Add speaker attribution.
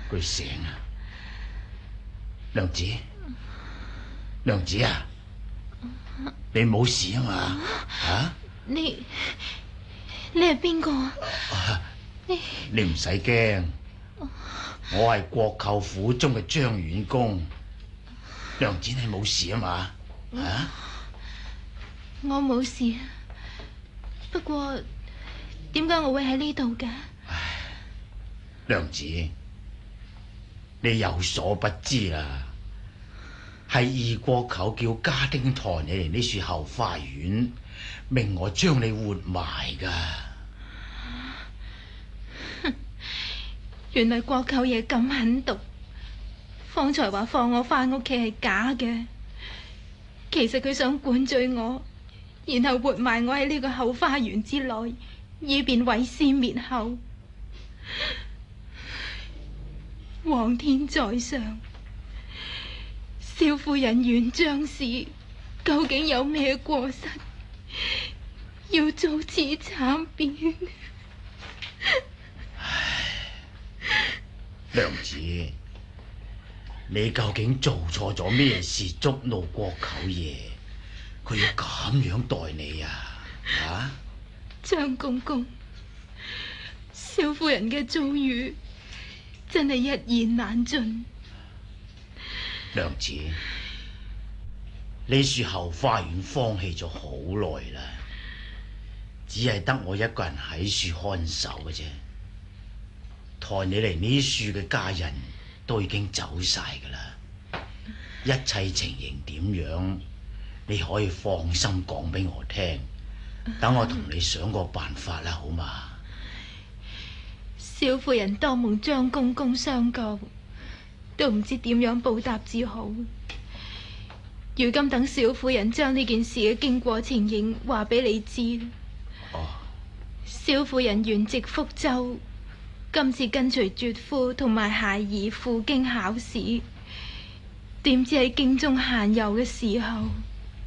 Speaker 1: 佢醒啊！娘子，娘子啊，你冇事啊嘛？啊？
Speaker 2: 你係邊個啊？
Speaker 1: 你唔使驚，我係國舅府中嘅張遠公。娘子你冇事啊嘛？啊？
Speaker 2: 我冇事，不過點解我會喺呢度嘅？
Speaker 1: 娘子，你有所不知啦，係二國舅叫家丁抬你嚟呢處後花園，命我將你活埋噶。
Speaker 2: 原來國舅爺咁狠毒，方才話放我翻屋企係假嘅，其實佢想灌醉我，然後活埋我喺呢個後花園之內，以便毀屍滅後。皇天在上，少夫人原將士究竟有咩過失，要遭此慘變？
Speaker 1: 娘子，你究竟做錯咗咩事觸怒國舅爺？佢要咁樣待你啊？啊？
Speaker 2: 張公公，少夫人嘅遭遇真係一言難盡。
Speaker 1: 娘子，呢處後花園荒棄咗好耐啦，只係得我一個人喺處看守嘅啫。抬你嚟呢處嘅家人都已經走晒噶啦，一切情形點樣，你可以放心講俾我聽，等我同你想個辦法啦，好嘛？
Speaker 2: 少夫人當蒙張公公相救，都唔知點樣報答至好。如今等少夫人將呢件事嘅經過情形話俾你知。少夫人原籍福州，今次跟隨絕夫同埋孩兒赴京考試，點知喺京中閒遊嘅時候，